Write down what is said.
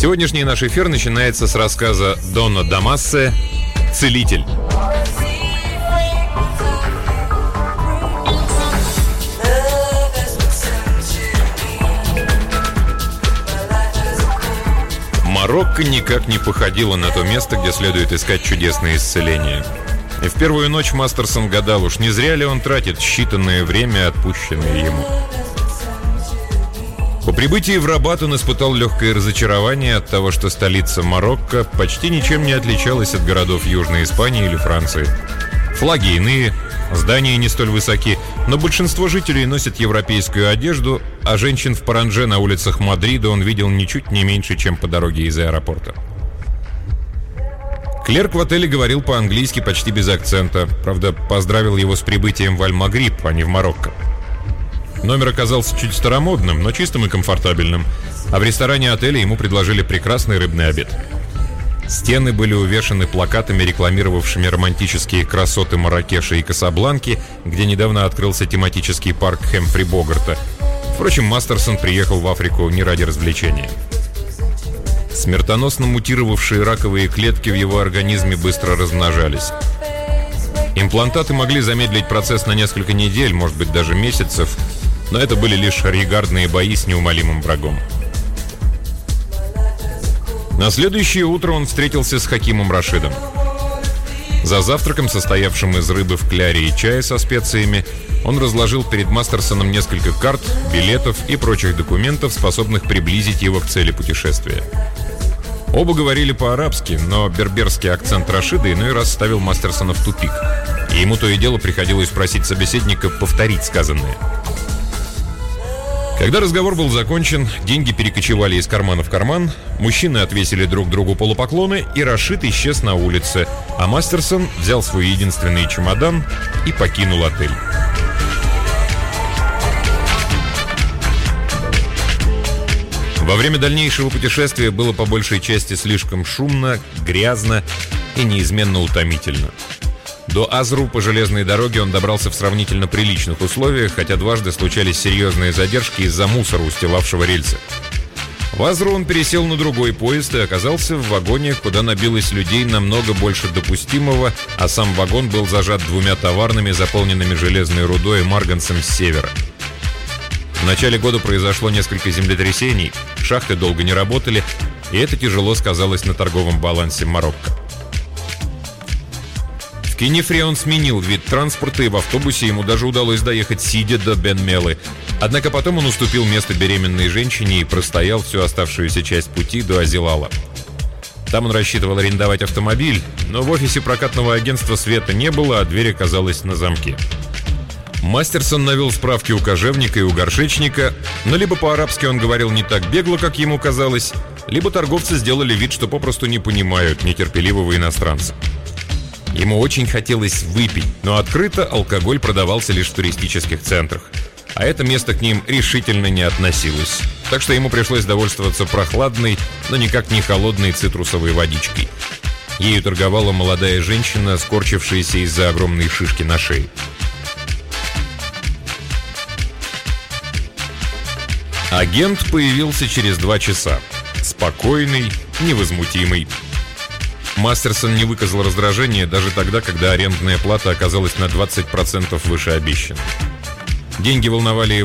Сегодняшний наш эфир начинается с рассказа Дона Дамассе «Целитель». Марокко никак не походило на то место, где следует искать чудесное исцеление. И в первую ночь Мастерсон гадал, уж не зря ли он тратит считанное время, отпущенное ему. По прибытии в Рабат он испытал легкое разочарование от того, что столица Марокко почти ничем не отличалась от городов Южной Испании или Франции. Флаги иные, здания не столь высоки, но большинство жителей носят европейскую одежду, а женщин в паранже на улицах Мадрида он видел ничуть не меньше, чем по дороге из аэропорта. Клерк в отеле говорил по-английски почти без акцента, правда, поздравил его с прибытием в Аль-Магриб, а не в Марокко. Номер оказался чуть старомодным, но чистым и комфортабельным, а в ресторане отеля ему предложили прекрасный рыбный обед. Стены были увешаны плакатами, рекламировавшими романтические красоты Марракеша и Касабланки, где недавно открылся тематический парк Хэмфри Богарта. Впрочем, Мастерсон приехал в Африку не ради развлечения. Смертоносно мутировавшие раковые клетки в его организме быстро размножались. Имплантаты могли замедлить процесс на несколько недель, может быть, даже месяцев, но это были лишь регардные бои с неумолимым врагом. На следующее утро он встретился с Хакимом Рашидом. За завтраком, состоявшим из рыбы в кляре и чая со специями, он разложил перед Мастерсоном несколько карт, билетов и прочих документов, способных приблизить его к цели путешествия. Оба говорили по-арабски, но берберский акцент Рашида иной раз ставил Мастерсона в тупик, и ему то и дело приходилось просить собеседника повторить сказанное. Когда разговор был закончен, деньги перекочевали из кармана в карман, мужчины отвесили друг другу полупоклоны, и Рашид исчез на улице, а Мастерсон взял свой единственный чемодан и покинул отель. Во время дальнейшего путешествия было по большей части слишком шумно, грязно и неизменно утомительно. До Азру по железной дороге он добрался в сравнительно приличных условиях, хотя дважды случались серьезные задержки из-за мусора, устилавшего рельсы. В Азру он пересел на другой поезд и оказался в вагоне, куда набилось людей намного больше допустимого, а сам вагон был зажат двумя товарными, заполненными железной рудой и марганцем с севера. В начале года произошло несколько землетрясений, шахты долго не работали, и это тяжело сказалось на торговом балансе Марокко. В Кенифре он сменил вид транспорта, и в автобусе ему даже удалось доехать сидя до Бен-Мелы. Однако потом он уступил место беременной женщине и простоял всю оставшуюся часть пути до Азилала. Там он рассчитывал арендовать автомобиль, но в офисе прокатного агентства света не было, а дверь оказалась на замке. Мастерсон навел справки у кожевника и у горшечника, но либо по-арабски он говорил не так бегло, как ему казалось, либо торговцы сделали вид, что попросту не понимают нетерпеливого иностранца. Ему очень хотелось выпить, но открыто алкоголь продавался лишь в туристических центрах, а это место к ним решительно не относилось, так что ему пришлось довольствоваться прохладной, но никак не холодной цитрусовой водичкой. Ею торговала молодая женщина, скорчившаяся из-за огромной шишки на шее. Агент появился через 2 часа. Спокойный, невозмутимый. Мастерсон не выказал раздражения даже тогда, когда арендная плата оказалась на 20% выше обещанной. Деньги волновали его